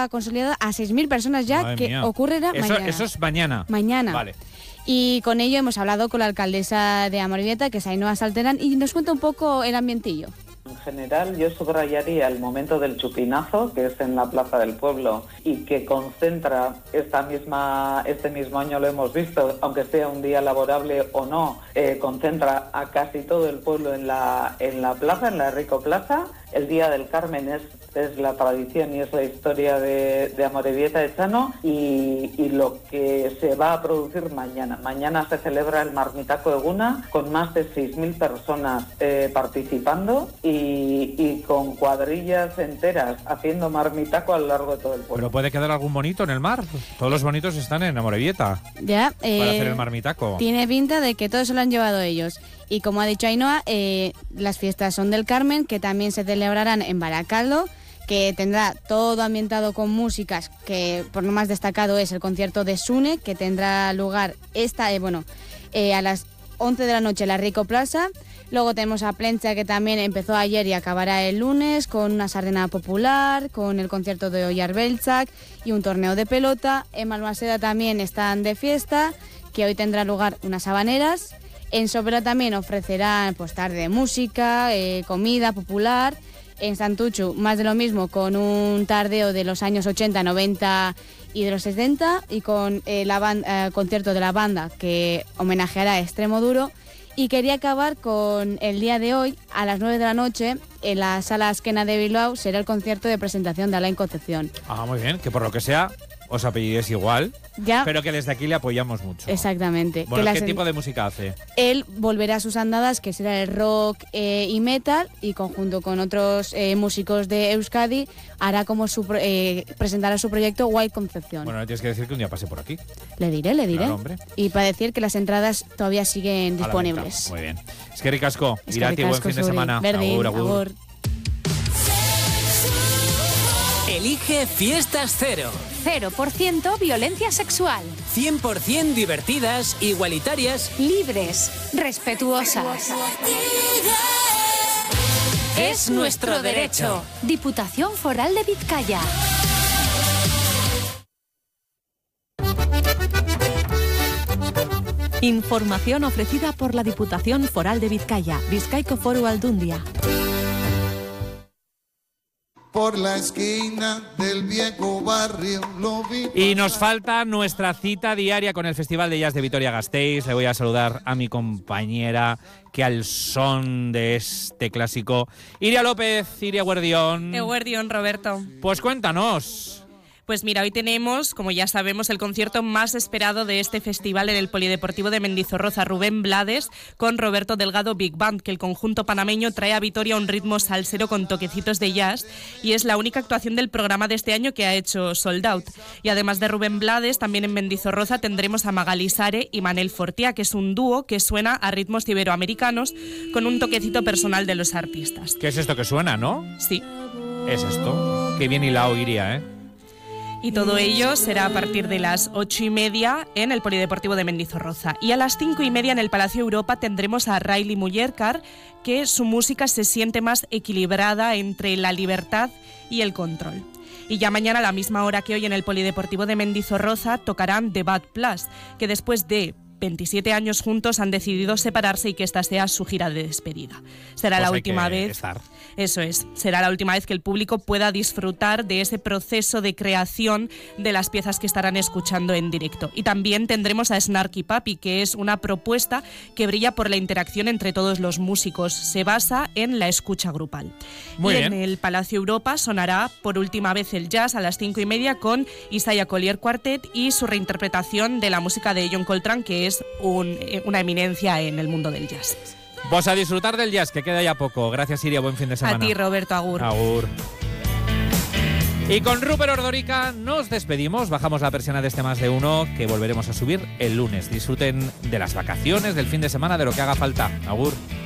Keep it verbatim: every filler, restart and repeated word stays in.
está consolidado a seis mil personas ya, Madre que mía. ocurrirá eso, mañana. Eso es mañana. Mañana. Vale. Y con ello hemos hablado con la alcaldesa de Amorebieta, que es Ainhoa Salterán, y nos cuenta un poco el ambientillo. En general, yo subrayaría el momento del chupinazo, que es en la Plaza del Pueblo, y que concentra, esta misma, este mismo año lo hemos visto, aunque sea un día laborable o no, eh, concentra a casi todo el pueblo en la, en la plaza, en la Rico Plaza. El Día del Carmen es, es la tradición y es la historia de, de Amorebieta de Chano, y, y lo que se va a producir mañana. Mañana se celebra el Marmitaco Eguna con más de seis mil personas eh, participando y, y con cuadrillas enteras haciendo marmitaco a lo largo de todo el pueblo. Pero puede quedar algún bonito en el mar. Todos los bonitos están en Amorebieta. Ya, eh, para hacer el marmitaco. Tiene pinta de que todo se lo han llevado ellos. Y como ha dicho Ainhoa, eh, las fiestas son del Carmen, que también se celebrarán en Baracaldo, que tendrá todo ambientado con músicas, que por lo más destacado es el concierto de Sune, que tendrá lugar esta, eh, bueno, eh, a las once de la noche en la Rico Plaza. Luego tenemos a Plencha, que también empezó ayer y acabará el lunes, con una sardena popular, con el concierto de Oyar Belchak y un torneo de pelota. En Malmaseda también están de fiesta, que hoy tendrá lugar unas habaneras. En Sobera también ofrecerán pues tarde de música, eh, comida popular. En Santuchu más de lo mismo, con un tardeo de los años ochenta, noventa y de los setenta, y con el eh, concierto de la banda que homenajeará a Extremo Duro. Y quería acabar con el día de hoy, a las nueve de la noche, en la Sala Azquena de Bilbao, será el concierto de presentación de Alain Concepción. Ah, muy bien, que por lo que sea os apellidéis igual, ya, pero que desde aquí le apoyamos mucho. Exactamente. Bueno, que ¿qué las... tipo de música hace? Él volverá a sus andadas, que será el rock eh, y metal, y conjunto con otros eh, músicos de Euskadi, hará como su pro- eh, presentará su proyecto White Concepción. Bueno, le tienes que decir que un día pase por aquí. Le diré, le diré. Claro, hombre. Y para decir que las entradas todavía siguen disponibles. Muy bien. Es que ricasco. Es que Irati, buen ricasco, fin de Suri. semana. Berdin, Agur, agur. agur. Elige Fiestas Cero. cero por ciento violencia sexual. cien por ciento divertidas, igualitarias. Libres, respetuosas. Es nuestro derecho. Diputación Foral de Vizcaya. Información ofrecida por la Diputación Foral de Vizcaya, Bizkaiko Foru Aldundia. Por la esquina del viejo barrio lo vi. Y nos falta nuestra cita diaria con el Festival de Jazz de Vitoria-Gasteiz. Le voy a saludar a mi compañera que al son de este clásico, Iria López. Iria Guardión. Eguerdión, Roberto. Pues cuéntanos. Pues mira, hoy tenemos, como ya sabemos, el concierto más esperado de este festival en el Polideportivo de Mendizorroza, Rubén Blades, con Roberto Delgado Big Band, que el conjunto panameño trae a Vitoria un ritmo salsero con toquecitos de jazz, y es la única actuación del programa de este año que ha hecho Sold Out. Y además de Rubén Blades, también en Mendizorroza tendremos a Magali Sare y Manel Fortià, que es un dúo que suena a ritmos iberoamericanos con un toquecito personal de los artistas. ¿Qué es esto que suena, no? Sí. Es esto. Qué bien hilado, Iria, ¿eh? Y todo ello será a partir de las ocho y media en el Polideportivo de Mendizorroza. Y a las cinco y media en el Palacio Europa tendremos a Riley Mullercar, que su música se siente más equilibrada entre la libertad y el control. Y ya mañana a la misma hora que hoy en el Polideportivo de Mendizorroza tocarán The Bad Plus, que después de veintisiete años juntos han decidido separarse y que esta sea su gira de despedida. Será Pues la hay última que vez. estar. Eso es, será la última vez que el público pueda disfrutar de ese proceso de creación de las piezas que estarán escuchando en directo. Y también tendremos a Snarky Papi, que es una propuesta que brilla por la interacción entre todos los músicos. Se basa en la escucha grupal. Muy y bien. en el Palacio Europa sonará por última vez el jazz a las cinco y media con Isaiah Collier Quartet y su reinterpretación de la música de John Coltrane, que es un, una eminencia en el mundo del jazz. Pues a disfrutar del jazz, que queda ya poco. Gracias, Iria. Buen fin de semana. A ti, Roberto. Agur. Agur. Y con Rupert Ordórica nos despedimos. Bajamos la persiana de este Más de Uno, que volveremos a subir el lunes. Disfruten de las vacaciones, del fin de semana, de lo que haga falta. Agur.